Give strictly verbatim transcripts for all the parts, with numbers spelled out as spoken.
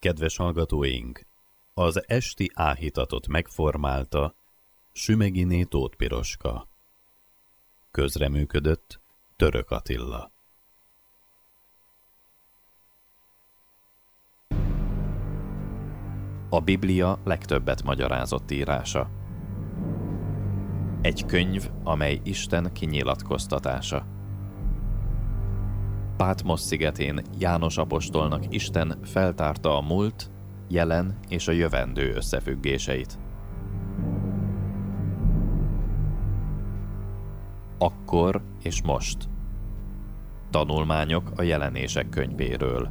Kedves hallgatóink! Az esti áhítatot megformálta Sümeginé Tóth Piroska. Közreműködött Török Attila. A Biblia legtöbbet magyarázott írása. Egy könyv, amely Isten kinyilatkoztatása. Pátmos szigetén János apostolnak Isten feltárta a múlt, jelen és a jövendő összefüggéseit. Akkor és most. Tanulmányok a Jelenések könyvéről.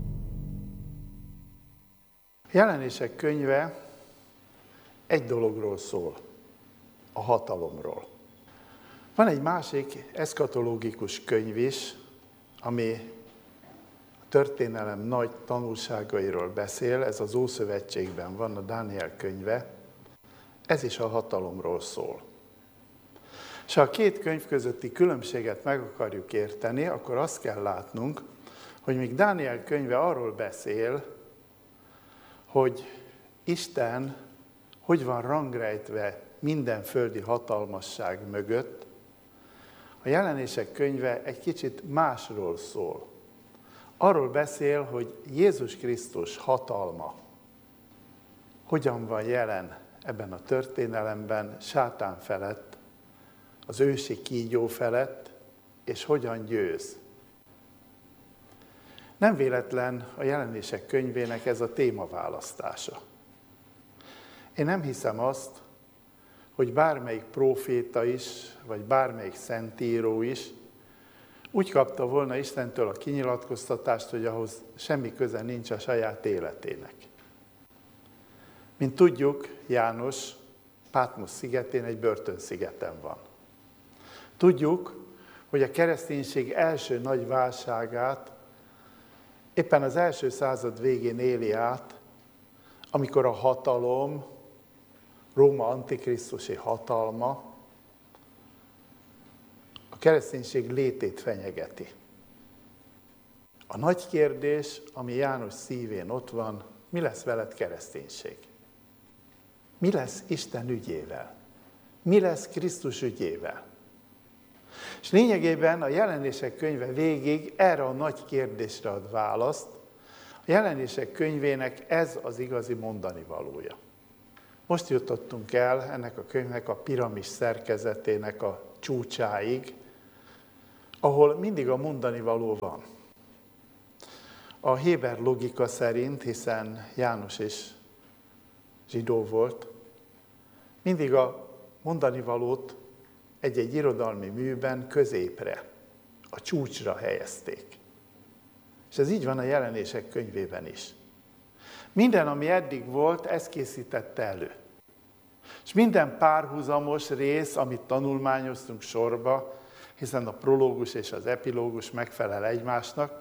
Jelenések könyve egy dologról szól, a hatalomról. Van egy másik eszkatológikus könyv is, ami a történelem nagy tanulságairól beszél, ez az Ószövetségben van, a Dániel könyve, ez is a hatalomról szól. És ha a két könyv közötti különbséget meg akarjuk érteni, akkor azt kell látnunk, hogy míg Dániel könyve arról beszél, hogy Isten hogy van rangrejtve minden földi hatalmasság mögött, a Jelenések könyve egy kicsit másról szól. Arról beszél, hogy Jézus Krisztus hatalma hogyan van jelen ebben a történelemben, sátán felett, az ősi kígyó felett, és hogyan győz. Nem véletlen a Jelenések könyvének ez a témaválasztása. Én nem hiszem azt, hogy bármelyik próféta is, vagy bármelyik szentíró is úgy kapta volna Istentől a kinyilatkoztatást, hogy ahhoz semmi köze nincs a saját életének. Mint tudjuk, János Pátmos szigetén egy börtönszigeten van. Tudjuk, hogy a kereszténység első nagy válságát éppen az első század végén éli át, amikor a hatalom, Róma antikrisztusi hatalma a kereszténység létét fenyegeti. A nagy kérdés, ami János szívén ott van, mi lesz veled, kereszténység? Mi lesz Isten ügyével? Mi lesz Krisztus ügyével? És lényegében a Jelenések könyve végig erre a nagy kérdésre ad választ. A Jelenések könyvének ez az igazi mondani valója. Most jutottunk el ennek a könyvnek a piramis szerkezetének a csúcsáig, ahol mindig a mondani való van. A héber logika szerint, hiszen János is zsidó volt, mindig a mondani valót egy-egy irodalmi műben középre, a csúcsra helyezték. És ez így van a Jelenések könyvében is. Minden, ami eddig volt, ezt készítette elő. És minden párhuzamos rész, amit tanulmányoztunk sorba, hiszen a prológus és az epilógus megfelel egymásnak,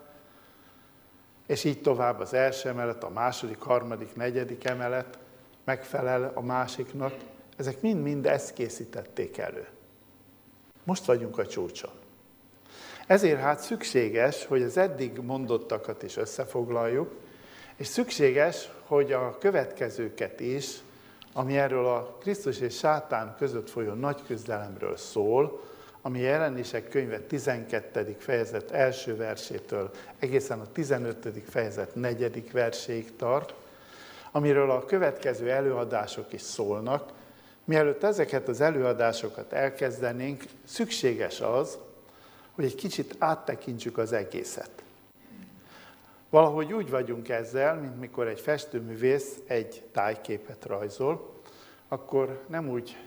és így tovább az első emelet, a második, harmadik, negyedik emelet megfelel a másiknak, ezek mind-mind ezt készítették elő. Most vagyunk a csúcson. Ezért hát szükséges, hogy az eddig mondottakat is összefoglaljuk, és szükséges, hogy a következőket is, ami erről a Krisztus és sátán között folyó nagy küzdelemről szól, ami a Jelenések könyve tizenkettedik fejezet első versétől egészen a tizenötödik fejezet negyedik verséig tart, amiről a következő előadások is szólnak. Mielőtt ezeket az előadásokat elkezdenénk, szükséges az, hogy egy kicsit áttekintsük az egészet. Valahogy úgy vagyunk ezzel, mint mikor egy festőművész egy tájképet rajzol, akkor nem úgy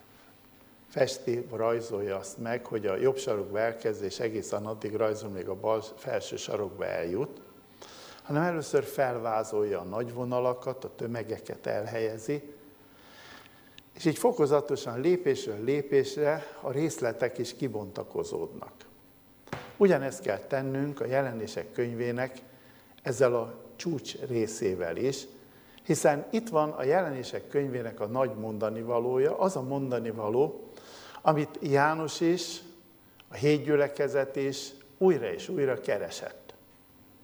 festi, rajzolja azt meg, hogy a jobb sarokba elkezd, és egészen addig rajzol, még a bal felső sarokba eljut, hanem először felvázolja a nagy vonalakat, a tömegeket elhelyezi, és így fokozatosan lépésről lépésre a részletek is kibontakozódnak. Ugyanezt kell tennünk a Jelenések könyvének ezzel a csúcs részével is, hiszen itt van a Jelenések könyvének a nagy mondanivalója, az a mondanivaló, amit János is, a hét gyülekezet is újra és újra keresett.